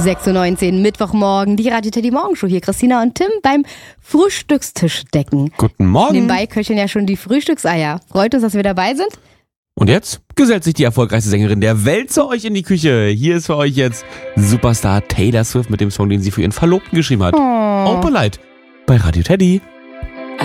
6:19 Uhr, Mittwochmorgen, die Radio Teddy Morgenshow. Hier Christina und Tim beim Frühstückstisch decken. Guten Morgen. Nebenbei köcheln ja schon die Frühstückseier. Freut uns, dass wir dabei sind. Und jetzt gesellt sich die erfolgreichste Sängerin der Welt zu euch in die Küche. Hier ist für euch jetzt Superstar Taylor Swift mit dem Song, den sie für ihren Verlobten geschrieben hat. Opalite bei Radio Teddy.